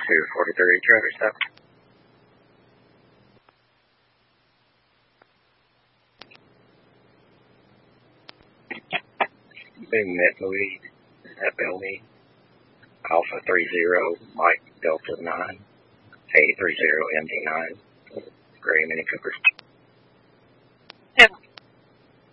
243, traffic stop. Big Met Louise at Bellmead. Alpha 30, Mike Delta 9, 830 MD9, Gray Mini Cooper.